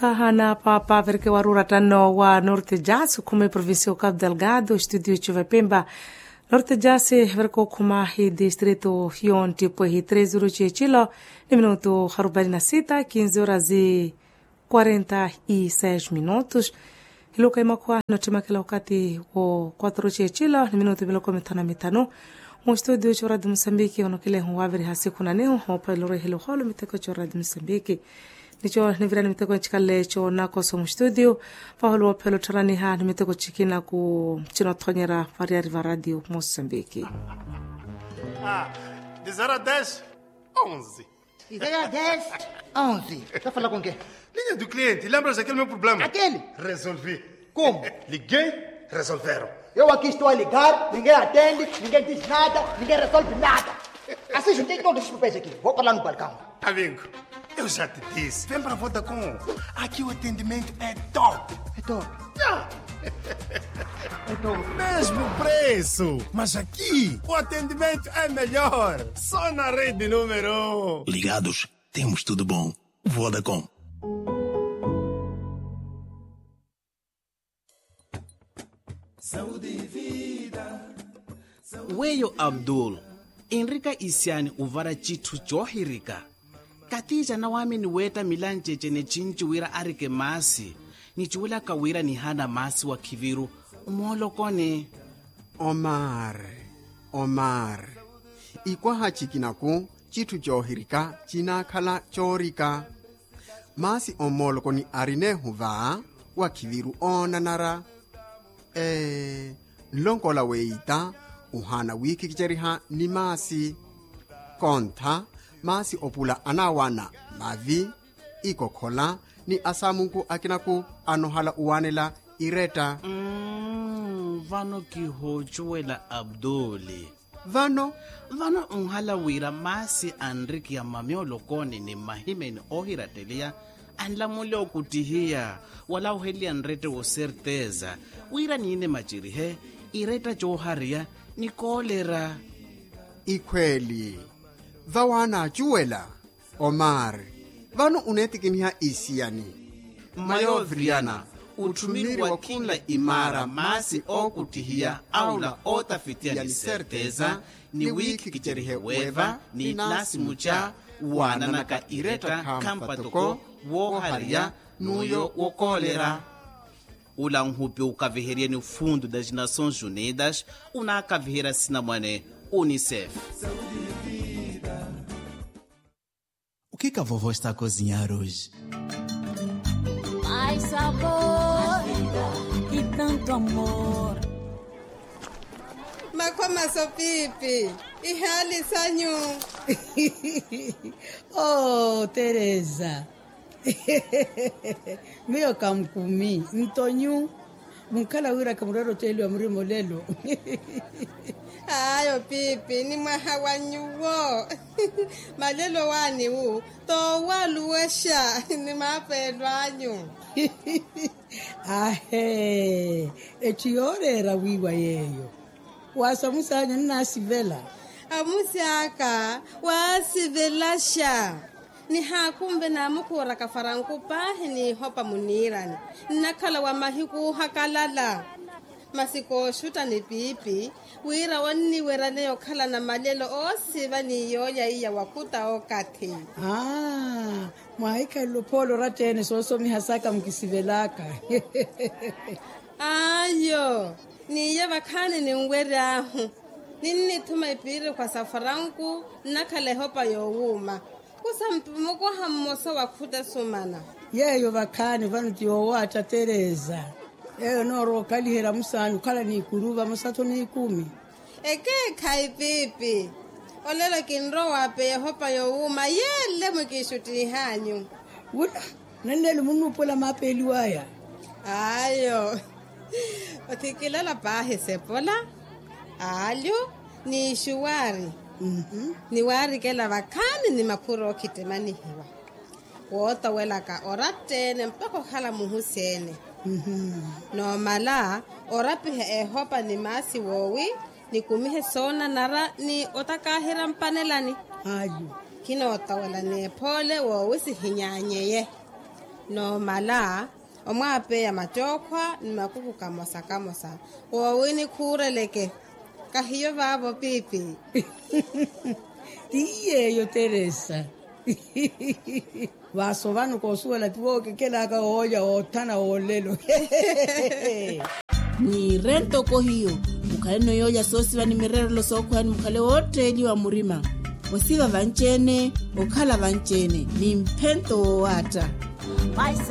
Kahana papa verke warura tano wa Norte Jazz kuma provincia Cabo Delgado studio chuva Pemba Norte Jazz verko kuma hi distrito Hion tipo hi 3:00 ni minuto 46 15 horas e 46 minutos iluka imakwa notima kila wakati o 4:00 ni minuto biloko mitano mo studio chura de Mozambique onokile huaveri hasiku na neho hopa lore hilo holo miteko chura de Mozambique nicho nivirani miteko chikale cho nako som studio faholo wapelo tarani ha miteko chikina ku chino tonyera variari va radio Mozambique. De 0 a 10, 11. De 0 a 10, 11. Tá falando com quem? Linha do cliente, lembra daquele meu problema? Aquele? Resolvi. Como? Liguei, resolveram. Eu aqui estou a ligar, ninguém atende, ninguém diz nada, ninguém resolve nada. Assim, juntei todos os papéis aqui. Vou para lá no balcão. Amigo, eu já te disse. Vem para a Vodacom. Aqui o atendimento é top. É top. É top. Mesmo preço. Mas aqui o atendimento é melhor. Só na rede número 1. Ligados, temos tudo bom. Vodacom. Weyo Abdul, Enrika Isiani uvara chitu johirika. Katija na wami ni weta milanjeje ne chinchi wira arike masi. Ni chuwila kawira ni hana masi wa kiviru. Umolo kone. Omar. Ikwa hachikinaku, chitu johirika, china kala chorika. Masi omolo koni arine huva, wa kiviru onanara. Nlonkola weita, uhana wiki kicheriha ni masi. Konta, masi opula anawana mavi, ikokhola ni asamunku akinaku anohala uwanela ireta. Vano kihochuela Abduli. Vano Unhala wira masi Enriki ya mamiolo kone ni mahimeni ohiratelia. Anla mule okutihia, wala uheli anrete o certeza. Wira niine machirihe, ireta joharia, ni kolera. Ikweli. Vawana juela, Omar. Vano unetikiniha isiani. Mayo Vriana, utumiri wa kila imara masi okutihia, aula otafitia ni certeza, ni wiki kicherihe weva, ni nasi mucha, wananaka ireta kampatoko, woharia, nuyo wokolera. Ula nhupi ukaviheria ni fundo das Nações Unidas, unakaviheria sinamwane UNICEF. O que a vovó está a cozinhar hoje? Mais sabor e tanto amor. Makoma sopipi, ihali sanyu. Oh, Teresa. Mio kamkumi, ntonyu. Munkala wira kamurero telu amrimo lelo. Ayo pipi, ni mahawanyuwo. Malelo wani wu, to waluwesha, ni mapelwanyu. Ahe, echiore rawiwa yeyo. Wasamusanya nasivela. Amusiaka, wasivelasha. Ni hakumbe na mukura kafaranku pahi ni hopa munirani. Nakala wa mahiku hakalala. Masiko shuta ni pipi. Wira wani werane yokala na malelo osiva ni yoya iya wakuta okati. Maika lupolo ratene soso mihasaka mkisivelaka. Ayo, ni yaba kani ni ngwere ahu. Nini tuma ipiri kwa safaranku nakale hopa yowuma. Kusa mpumuko hamoso wakuta sumana. Yeyo bakani vanuti owata Teresa. Eyo noro kalihera musanu kala ni kuruva musato ni 10. Eke kai pipi. Olelo kinro wape hopa yowuma yele mukishuti hanyu. Wula, nandele munupola mapeli waya. Ayo. Otikilala pahe sepola. Alyo ni shuwari. Ni wari kela wakani ni makuro kitemani hiwa. Wota welaka oratene mpako khala muhusene. No mala orapihe hopa ni masi wowi ni kumihe sona nara ni otakahira mpanelani. Ayo. Kino otawela ne pole wowi si hinyanyeye. no mala omwape ya matokwa ni makuku kamosa wawini kureleke kahiyo babo pipi tiyeyo Teresa vaso vanu kosuela tiwoke kelaka oya otana olelo ni rento kohiyo mukale no yoya sosi vani mirero lo sokwani mukale hoteli wa murima wasiva vanchene okhala vanchene ni mpento wata